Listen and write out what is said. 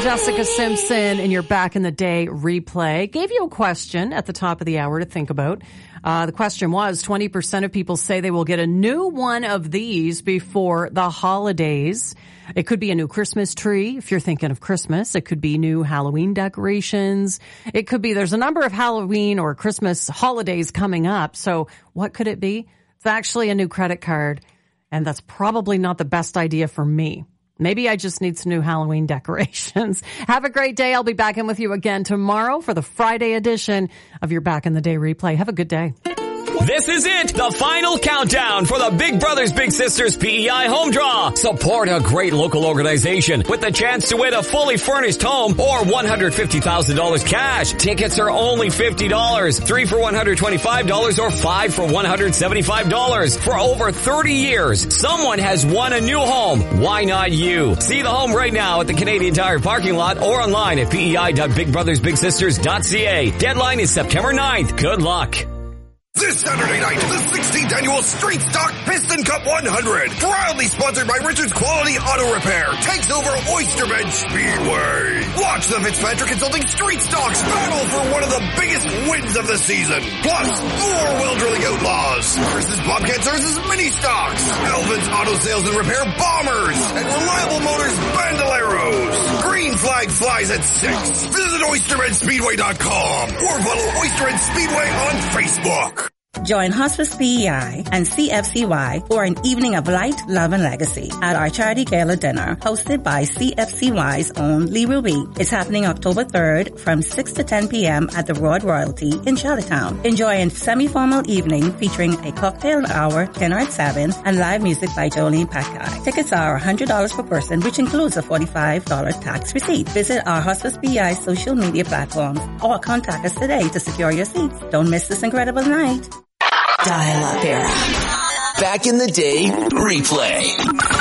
Jessica Simpson in your Back in the Day replay. Gave you a question at the top of the hour to think about. The question was, 20% of people say they will get a new one of these before the holidays. It could be a new Christmas tree, if you're thinking of Christmas. It could be new Halloween decorations. It could be, there's a number of Halloween or Christmas holidays coming up. So what could it be? It's actually a new credit card. And that's probably not the best idea for me. Maybe I just need some new Halloween decorations. Have a great day. I'll be back in with you again tomorrow for the Friday edition of your Back in the Day replay. Have a good day. This is it, the final countdown for the Big Brothers Big Sisters PEI Home Draw. Support a great local organization with the chance to win a fully furnished home or $150,000 cash. Tickets are only $50, 3 for $125 or 5 for $175. For over 30 years, someone has won a new home. Why not you? See the home right now at the Canadian Tire parking lot or online at pei.bigbrothersbigsisters.ca. Deadline is September 9th. Good luck. This Saturday night, the 16th annual Street Stock Piston Cup 100, proudly sponsored by Richard's Quality Auto Repair, takes over Oysterbend Speedway. Watch the Fitzpatrick Consulting Street Stocks battle for one of the biggest wins of the season. Plus, more Well Drilling Outlaws, versus Bobcat versus Mini Stocks, Elvin's Auto Sales and Repair Bombers, and Reliable Motors Bandoleros. Green flag flies at 6. Visit OysterBendSpeedway.com or follow Oysterbend Speedway on Facebook. Join Hospice PEI and CFCY for an evening of light, love, and legacy at our charity gala dinner hosted by CFCY's own Lee Ruby. It's happening October 3rd from 6 to 10 p.m. at the Rod Royalty in Charlottetown. Enjoy a semi-formal evening featuring a cocktail hour, dinner at 7, and live music by Jolene Packard. Tickets are $100 per person, which includes a $45 tax receipt. Visit our Hospice PEI social media platforms or contact us today to secure your seats. Don't miss this incredible night. Dial up era. Back in the Day replay.